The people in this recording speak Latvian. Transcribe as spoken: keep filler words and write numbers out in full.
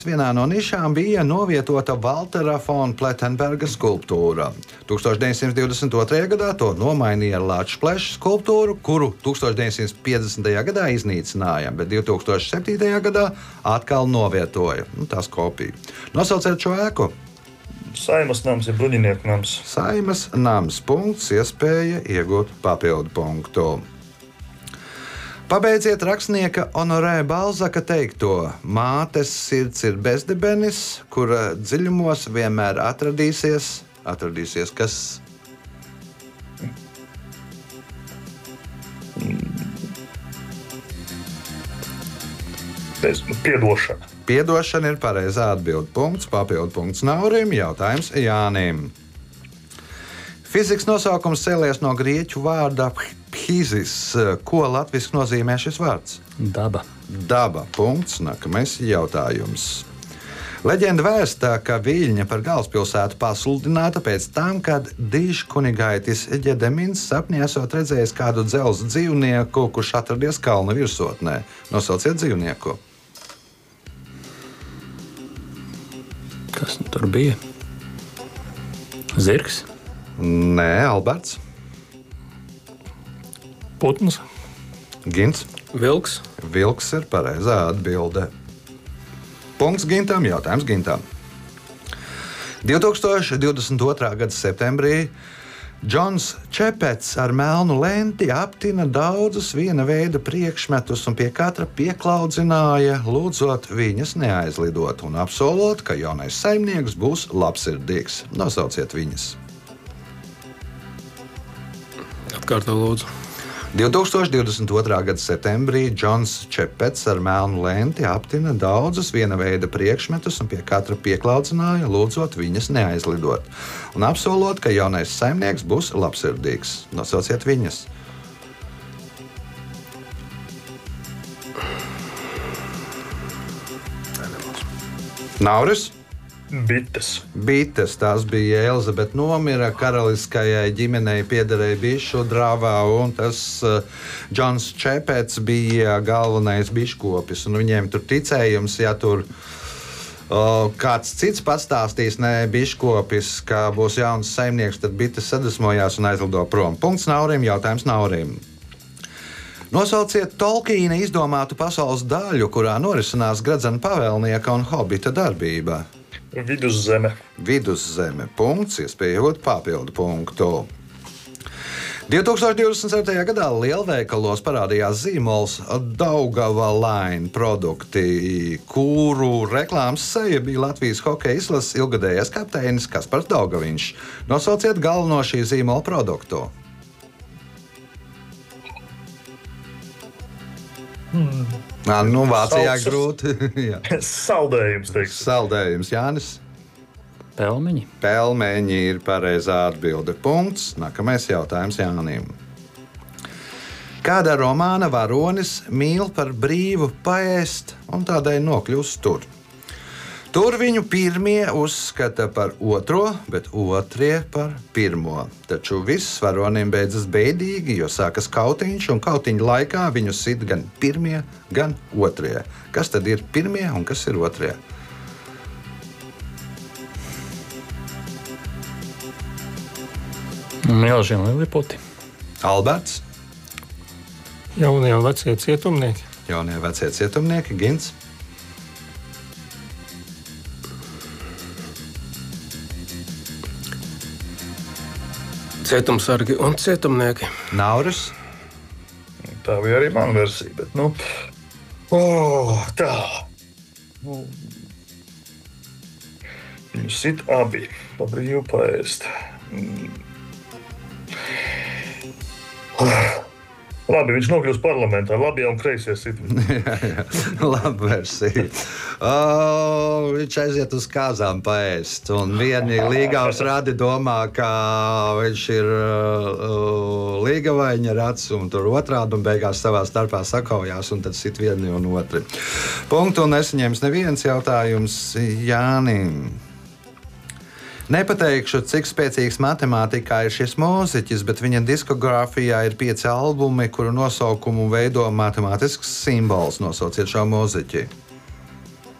Vienā no nišām bija novietota Valtera fon Plettenberga skulptūra. tūkstoš deviņsimt divdesmit otrajā gadā to nomainīja ar Large Splash skulptūru, kuru tūkstoš deviņsimt piecdesmitajā gadā iznīcināja, bet divi tūkstoši septītajā gadā atkal novietoja. Nu, tās kopija. Nosauciet šo ēku. Saimas nams ir bruņinieku nams. Saimas nams. Punkts, iespēja iegūt papildu punktu. Pabeidziet rakstnieka Honorē Balzaka teikto: mātes sirds ir bezdibenis, kura dziļumos vienmēr atradīsies. Atradīsies kas? Piedošana. Piedošana ir pareizā atbilde. Punkts, papildu punkts Naurim, jautājums Jānim. Fizikas nosaukums cēlies no grieķu vārda phizis. Ko latviski nozīmē šis vārds? Daba. Daba. Punkts. Nākamais jautājums. Leģenda vēsta, ka Viļņa par galvaspilsētu pasludināta pēc tam, kad Dīžkunigaitis Ģedemins sapnī esot redzējis kādu dzelzs dzīvnieku, kurš atradies kalna virsotnē. Nosauciet dzīvnieku. Kas nu tur bija? Zirgs? Nē, Alberts. Putns. Gints. Vilks. Vilks ir pareizā atbilde. Punkts Gintam, jautājums Gintam. divtūkstoš divdesmit otrā gada septembrī Džons Čepets ar melnu lenti aptina daudzus viena veida priekšmetus un pie katra pieklaudzināja, lūdzot viņas neaizlidot un apsolot, ka jaunais saimnieks būs labsirdīgs. Nosauciet viņas. Atkārto lūdzu. divtūkstoš divdesmit otrā gada septembrī Džons Čepets ar melnu lenti aptina daudzus viena veida priekšmetus un pie katra pieklaudzināja, lūdzot viņas neaizlidot un apsolot, ka jaunais saimnieks būs labsirdīgs. Nosauciet viņas. Nauris? Bites. Bites, tās bija Elizabete nomira, karaliskajai ģimenei piederēja bišu drāvā, un tas uh, Džons Čepets bija galvenais biškopis, un viņiem tur ticējums, ja tur uh, kāds cits pastāstīs, ne biškopis, ka būs jauns saimnieks, tad bites sadusmojās un aizlido prom. Punkts Naurim, jautājums Naurim. Nosauciet Tolkiena izdomātu pasaules daļu, kurā norisinās Gradzena pavēlnieka un hobita darbība. Viduszeme. Viduszeme. Punkts, iespējot papildu punktu. divtūkstoš divdesmit septītajā gadā lielveikalos parādījās zīmols Daugava Line produkti, kuru reklāmas seja bija Latvijas hokeja izlases ilgadējais kapteinis Kaspars Daugaviņš. Nosauciet galveno šī zīmola produktu. Hmm. Nā, nu, Vācijā grūti. Saldējums, teiks. Saldējums, Jānis. Pelmeņi. Pelmeņi ir pareizā atbilde. Punkts. Nākamais jautājums Jānim. Kāda romāna varonis mīl par brīvu paēst un tādēļ nokļūst tur? Tur viņu pirmie uzskata par otro, bet otrie par pirmo. Taču viss varonim beidzas bēdīgi, jo sākas kautiņš, un kautiņa laikā viņu sit gan pirmie, gan otrie. Kas tad ir pirmie un kas ir otrie? Milži un lilipoti. Alberts. Jaunie un vecie cietumnieki. Jaunie vecie cietumnieki. Gints. Cietumsargi un cietumnieki. Nauris. Tā bija arī mana versija, bet nu... Oh, tā. Nu, viņu sit abi pa brīvu paēst. Mm. Labi, viņš nokļūst parlamentā. Labie un kreisie sit. jā, jā. Labi versija. Oh, viņš aiziet uz kāzām paēst. Un vieni līgavas radi domā, ka viņš ir uh, līgavaņa rats, un tur otrādi, un beigās savā starpā sakaujās, un tad sit vieni un otri. Punktu un nesaņems neviens jautājums Jānim. Nepateikšu, cik spēcīgs matemātikā ir šis mūziķis, bet viņa diskogrāfijā ir pieci albumi, kuru nosaukumu veido matemātisks simbols. Nosauciet šo mūziķi.